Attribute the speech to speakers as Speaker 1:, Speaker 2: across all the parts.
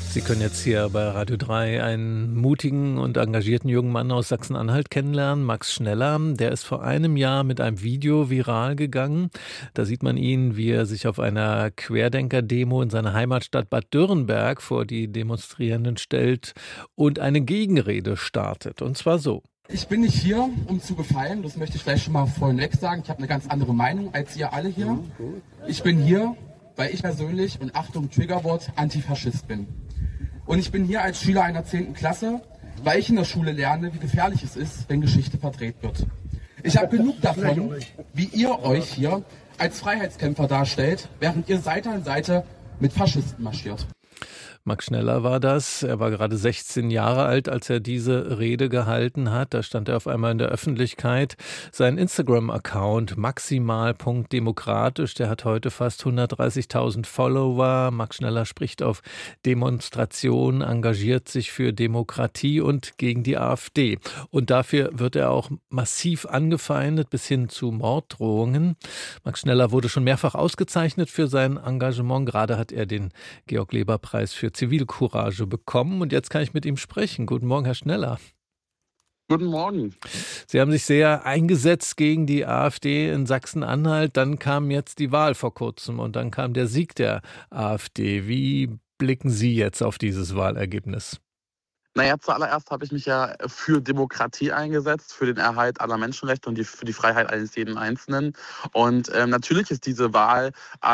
Speaker 1: Sie können jetzt hier bei Radio 3 einen mutigen und engagierten jungen Mann aus Sachsen-Anhalt kennenlernen, Max Schneller. Der ist vor einem Jahr mit einem Video viral gegangen. Da sieht man ihn, wie er sich auf einer Querdenker-Demo in seiner Heimatstadt Bad Dürrenberg vor die Demonstrierenden stellt und eine Gegenrede startet. Und zwar so.
Speaker 2: Ich bin nicht hier, um zu gefallen, das möchte ich vielleicht schon mal vorneweg sagen. Ich habe eine ganz andere Meinung als ihr alle hier. Ich bin hier, weil ich persönlich, und Achtung, Triggerwort, Antifaschist bin. Und ich bin hier als Schüler einer 10. Klasse, weil ich in der Schule lerne, wie gefährlich es ist, wenn Geschichte verdreht wird. Ich habe genug davon, wie ihr euch hier als Freiheitskämpfer darstellt, während ihr Seite an Seite mit Faschisten marschiert.
Speaker 1: Max Schneller war das. Er war gerade 16 Jahre alt, als er diese Rede gehalten hat. Da stand er auf einmal in der Öffentlichkeit. Sein Instagram-Account maximal.demokratisch, der hat heute fast 130.000 Follower. Max Schneller spricht auf Demonstrationen, engagiert sich für Demokratie und gegen die AfD. Und dafür wird er auch massiv angefeindet, bis hin zu Morddrohungen. Max Schneller wurde schon mehrfach ausgezeichnet für sein Engagement. Gerade hat er den Georg-Leber-Preis für Zivilcourage bekommen und jetzt kann ich mit ihm sprechen. Guten Morgen, Herr Schneller.
Speaker 3: Guten Morgen.
Speaker 1: Sie haben sich sehr eingesetzt gegen die AfD in Sachsen-Anhalt. Dann kam jetzt die Wahl vor kurzem und dann kam der Sieg der AfD. Wie blicken Sie jetzt auf dieses Wahlergebnis?
Speaker 3: Naja, zuallererst habe ich mich ja für Demokratie eingesetzt, für den Erhalt aller Menschenrechte und für die Freiheit eines jeden Einzelnen. Und natürlich ist diese Wahl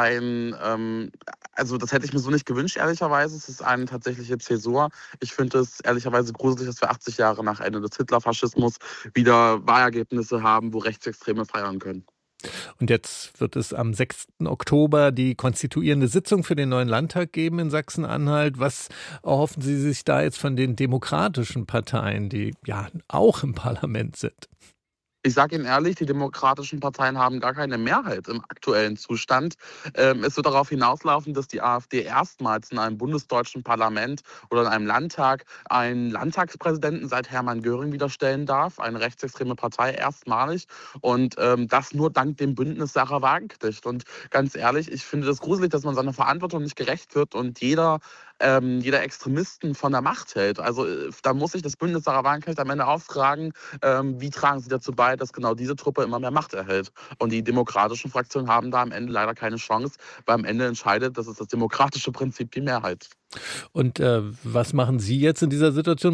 Speaker 3: also das hätte ich mir so nicht gewünscht, ehrlicherweise. Es ist eine tatsächliche Zäsur. Ich finde es ehrlicherweise gruselig, dass wir 80 Jahre nach Ende des Hitlerfaschismus wieder Wahlergebnisse haben, wo Rechtsextreme feiern können.
Speaker 1: Und jetzt wird es am 6. Oktober die konstituierende Sitzung für den neuen Landtag geben in Sachsen-Anhalt. Was erhoffen Sie sich da jetzt von den demokratischen Parteien, die ja auch im Parlament sind?
Speaker 3: Ich sage Ihnen ehrlich, die demokratischen Parteien haben gar keine Mehrheit im aktuellen Zustand. Es wird darauf hinauslaufen, dass die AfD erstmals in einem bundesdeutschen Parlament oder in einem Landtag einen Landtagspräsidenten seit Hermann Göring wieder stellen darf, eine rechtsextreme Partei erstmalig. Und das nur dank dem Bündnis Sarah Wagenknecht. Und ganz ehrlich, ich finde das gruselig, dass man seiner Verantwortung nicht gerecht wird und jeder Extremisten von der Macht hält. Also da muss sich das Bündnis Sarah Wagenknecht am Ende auffragen, wie tragen sie dazu bei, dass genau diese Truppe immer mehr Macht erhält. Und die demokratischen Fraktionen haben da am Ende leider keine Chance, weil am Ende entscheidet, das ist das demokratische Prinzip, die Mehrheit.
Speaker 1: Und was machen Sie jetzt in dieser Situation?